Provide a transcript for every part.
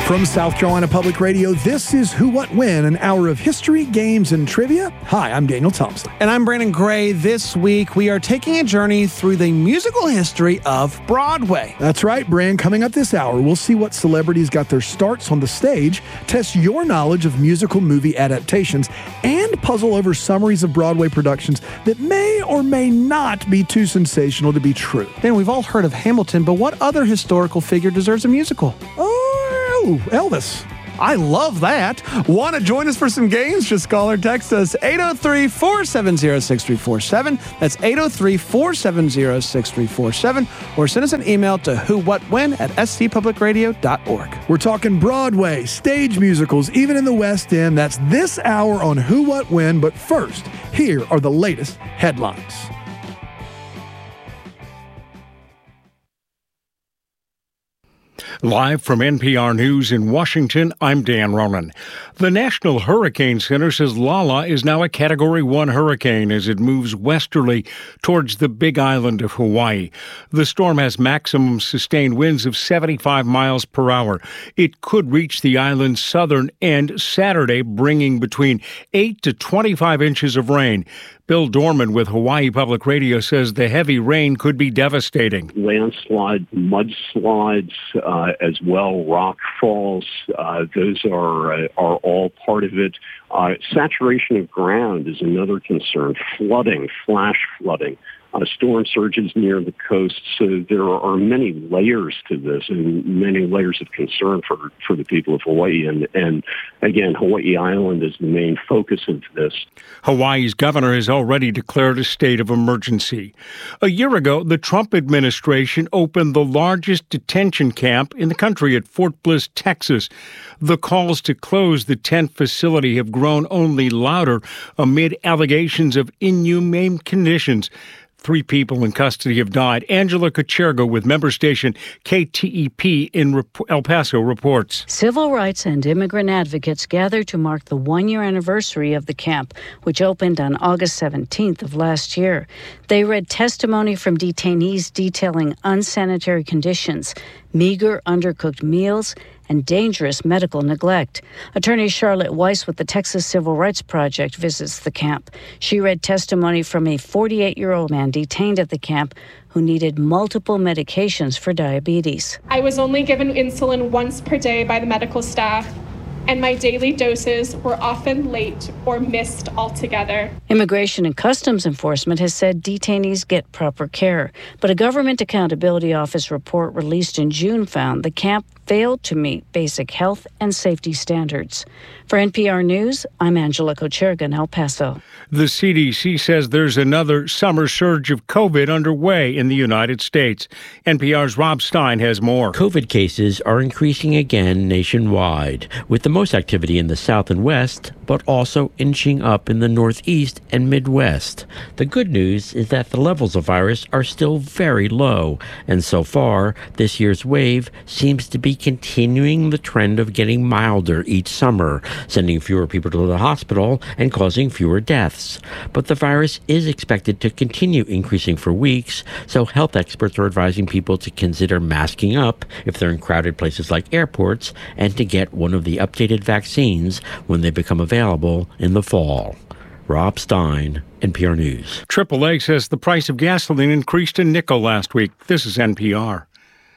From South Carolina Public Radio, this is Who, What, When, an hour of history, games, and trivia. Hi, I'm Daniel Thompson. And I'm Brandon Gray. This week, we are taking a journey through the musical history of Broadway. That's right, Brand. Coming up this hour, we'll see what celebrities got their starts on the stage, test your knowledge of musical movie adaptations, and puzzle over summaries of Broadway productions that may or may not be too sensational to be true. Dan, we've all heard of Hamilton, but what other historical figure deserves a musical? Oh, Elvis. I love that. Want to join us for some games? Just call or text us 803-470-6347. That's 803-470-6347. Or send us an email to whowhatwhen@scpublicradio.org. We're talking Broadway, stage musicals, even in the West End. That's this hour on Who, What, When. But first, here are the latest headlines. Live from NPR News in Washington, I'm Dan Ronan. The National Hurricane Center says Lala is now a Category 1 hurricane as it moves westerly towards the Big Island of Hawaii. The storm has maximum sustained winds of 75 miles per hour. It could reach the island's southern end Saturday, bringing between 8 to 25 inches of rain. Bill Dorman with Hawaii Public Radio says the heavy rain could be devastating. Landslide, mudslides, as well, rock falls, those are all part of it. Saturation of ground is another concern. Flooding, flash flooding. Storm surges near the coast. So there are many layers to this and many layers of concern for the people of Hawaii. And again, Hawaii Island is the main focus of this. Hawaii's governor has already declared a state of emergency. A year ago, the Trump administration opened the largest detention camp in the country at Fort Bliss, Texas. The calls to close the tent facility have grown only louder amid allegations of inhumane conditions. 3 people in custody have died. Angela Kuchergo with member station KTEP in El Paso reports. Civil rights and immigrant advocates gathered to mark the 1-year anniversary of the camp, which opened on August 17th of last year. They read testimony from detainees detailing unsanitary conditions, meager, undercooked meals, and dangerous medical neglect. Attorney Charlotte Weiss with the Texas Civil Rights Project visits the camp. She read testimony from a 48-year-old man detained at the camp who needed multiple medications for diabetes. I was only given insulin once per day by the medical staff, and my daily doses were often late or missed altogether. Immigration and Customs Enforcement has said detainees get proper care, but a Government Accountability Office report released in June found the camp failed to meet basic health and safety standards. For NPR News, I'm Angela Kuchergo in El Paso. The CDC says there's another summer surge of COVID underway in the United States. NPR's Rob Stein has more. COVID cases are increasing again nationwide, with the most activity in the South and West, but also inching up in the Northeast and Midwest. The good news is that the levels of virus are still very low, and so far, this year's wave seems to be continuing the trend of getting milder each summer, sending fewer people to the hospital and causing fewer deaths. But the virus is expected to continue increasing for weeks, so health experts are advising people to consider masking up if they're in crowded places like airports and to get one of the updated vaccines when they become available in the fall. Rob Stein, NPR News. AAA says the price of gasoline increased a nickel last week. This is NPR.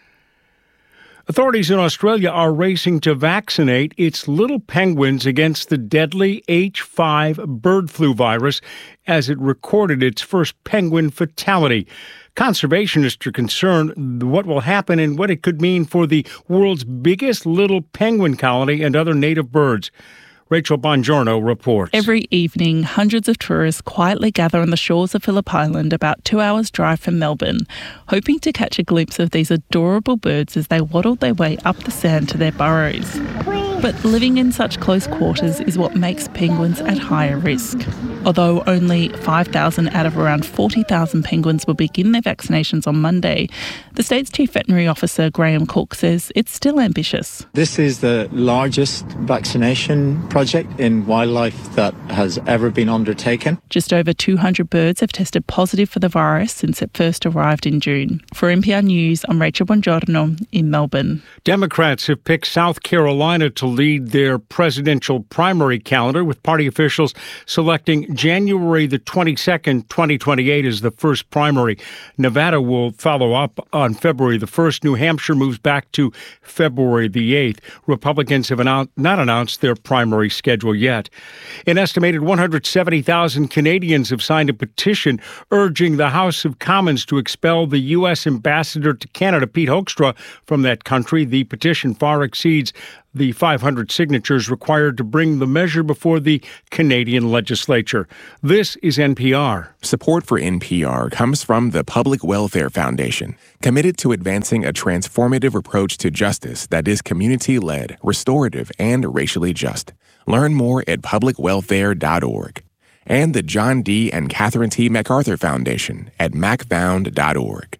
Authorities in Australia are racing to vaccinate its little penguins against the deadly H5 bird flu virus as it recorded its first penguin fatality. Conservationists are concerned what will happen and what it could mean for the world's biggest little penguin colony and other native birds. Rachel Bongiorno reports. Every evening, hundreds of tourists quietly gather on the shores of Phillip Island, about 2 hours' drive from Melbourne, hoping to catch a glimpse of these adorable birds as they waddle their way up the sand to their burrows. But living in such close quarters is what makes penguins at higher risk. Although only 5,000 out of around 40,000 penguins will begin their vaccinations on Monday, the state's Chief Veterinary Officer Graham Cook says it's still ambitious. This is the largest vaccination project in wildlife that has ever been undertaken. Just over 200 birds have tested positive for the virus since it first arrived in June. For NPR News, I'm Rachel Bongiorno in Melbourne. Democrats have picked South Carolina to lead their presidential primary calendar, with party officials selecting January the 22nd, 2028 as the first primary. Nevada will follow up on February the 1st. New Hampshire moves back to February the 8th. Republicans have not announced their primary schedule yet. An estimated 170,000 Canadians have signed a petition urging the House of Commons to expel the U.S. ambassador to Canada, Pete Hoekstra, from that country. The petition far exceeds the 500 signatures required to bring the measure before the Canadian legislature. This is NPR. Support for NPR comes from the Public Welfare Foundation, committed to advancing a transformative approach to justice that is community-led, restorative, and racially just. Learn more at publicwelfare.org. And the John D. and Catherine T. MacArthur Foundation at macfound.org.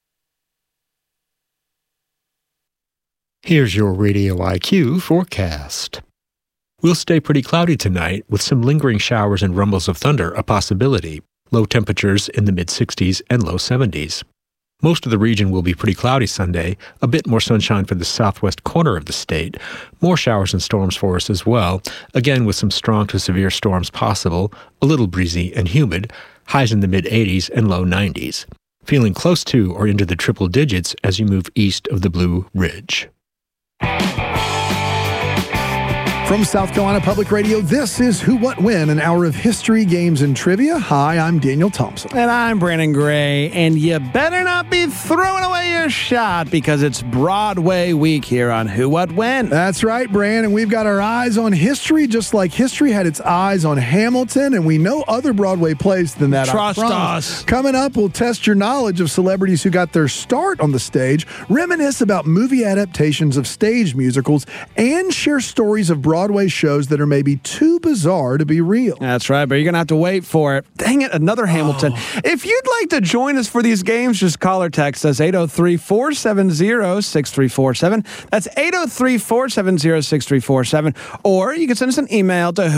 Here's your Radio IQ forecast. We'll stay pretty cloudy tonight, with some lingering showers and rumbles of thunder a possibility. Low temperatures in the mid-60s and low 70s. Most of the region will be pretty cloudy Sunday, a bit more sunshine for the southwest corner of the state, more showers and storms for us as well, again with some strong to severe storms possible, a little breezy and humid, highs in the mid-80s and low 90s. Feeling close to or into the triple digits as you move east of the Blue Ridge. From South Carolina Public Radio, this is Who, What, When, an hour of history, games, and trivia. Hi, I'm Daniel Thompson. And I'm Brandon Gray. And you better not be throwing away your shot, because it's Broadway week here on Who, What, When. That's right, Brandon. We've got our eyes on history, just like history had its eyes on Hamilton, and we know other Broadway plays than that. Trust us. Coming up, we'll test your knowledge of celebrities who got their start on the stage, reminisce about movie adaptations of stage musicals, and share stories of Broadway shows that are maybe too bizarre to be real. That's right, but you're going to have to wait for it. Dang it, another Hamilton. If you'd like to join us for these games, just call or text us 803-470-6347. That's 803-470-6347. Or you can send us an email to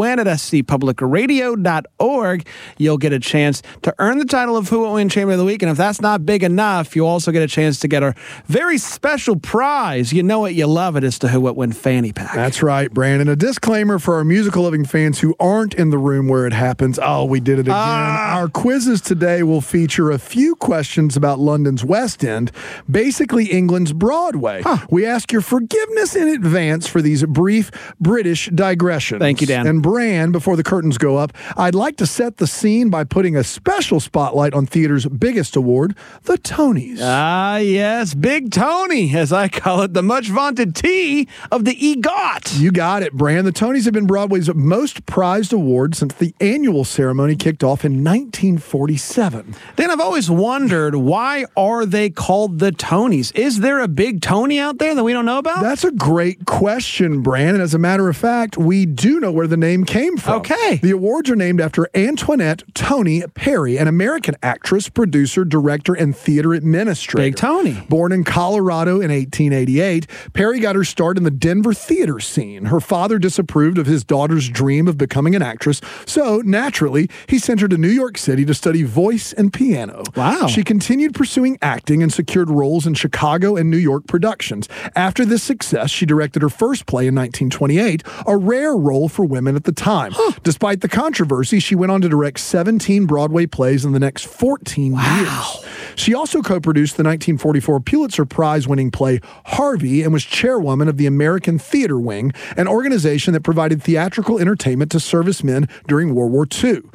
whowhatwhen@scpublicradio.org. You'll get a chance to earn the title of Who, What, When Champion of the Week. And if that's not big enough, you'll also get a chance to get our very special prize. You know it, you love it. It's the Who, What, When fanny pack. That's right, Brandon. A disclaimer for our musical-loving fans who aren't in the room where it happens. Oh, we did it again. Our quizzes today will feature a few questions about London's West End, basically England's Broadway. We ask your forgiveness in advance for these brief British digressions. Thank you, Dan. And Bran, before the curtains go up, I'd like to set the scene by putting a special spotlight on theater's biggest award, the Tonys. Ah, yes, Big Tony, as I call it, the much-vaunted T of the EGOT. You got it, Bran. The Tonys have been Broadway's most prized award since the annual ceremony kicked off in 1947. Dan, I've always wondered, why are they called the Tonys? Is there a big Tony out there that we don't know about? That's a great question, Bran. And as a matter of fact, we do know where the name came from. Okay. The awards are named after Antoinette Tony Perry, an American actress, producer, director, and theater administrator. Big Tony. Born in Colorado in 1888, Perry got her start in the Denver theater scene. Her father disapproved of his daughter's dream of becoming an actress, so naturally, he sent her to New York City to study voice and piano. Wow. She continued pursuing acting and secured roles in Chicago and New York productions. After this success, she directed her first play in 1928, a rare role for women at the time. Despite the controversy, she went on to direct 17 Broadway plays in the next 14 years. She also co-produced the 1944 Pulitzer Prize-winning play Harvey and was chairwoman of the American Theater Wing, an organization that provided theatrical entertainment to servicemen during World War II.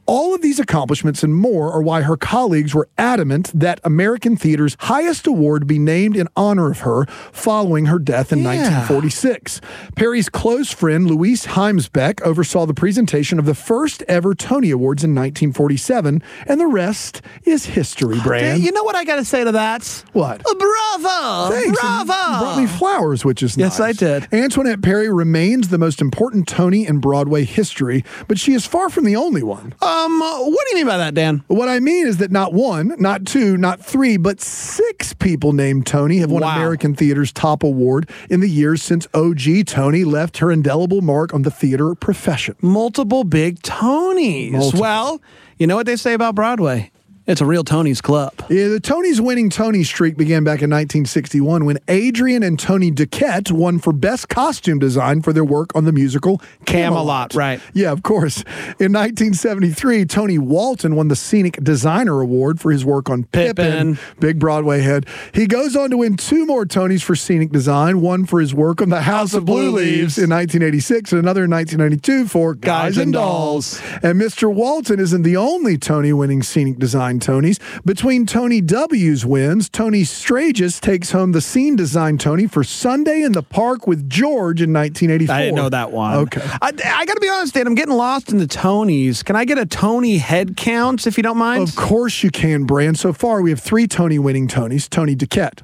All of these accomplishments and more are why her colleagues were adamant that American theater's highest award be named in honor of her following her death in 1946. Perry's close friend, Louise Heimsbeck, oversaw the presentation of the first ever Tony Awards in 1947, and the rest is history, Bran. You know what I got to say to that? What? Bravo! Thanks. Bravo! You brought me flowers, which is nice. Yes, I did. Antoinette Perry remains the most important Tony in Broadway history, but she is far from the only one. What do you mean by that, Dan? What I mean is that not one, not two, not three, but 6 people named Tony have won American theater's top award in the years since OG Tony left her indelible mark on the theater profession. Multiple big Tonys. Well, you know what they say about Broadway? It's a real Tony's club. Yeah, the Tonys winning Tony streak began back in 1961 when Adrian and Tony Duquette won for Best Costume Design for their work on the musical Camelot. Right. Yeah, of course. In 1973, Tony Walton won the Scenic Designer Award for his work on Pippin, big Broadway head. He goes on to win 2 more Tonys for Scenic Design, one for his work on The House of Blue Leaves in 1986 and another in 1992 for Guys and Dolls. And Mr. Walton isn't the only Tony-winning Scenic Design Tonys. Between Tony W's wins, Tony Stragus takes home the Scene Design Tony for Sunday in the Park with George in 1984. I didn't know that one. Okay. I got to be honest, Dan, I'm getting lost in the Tonys. Can I get a Tony head count, if you don't mind? Of course you can, Bran. So far, we have 3 Tony-winning Tonys. Tony Duquette,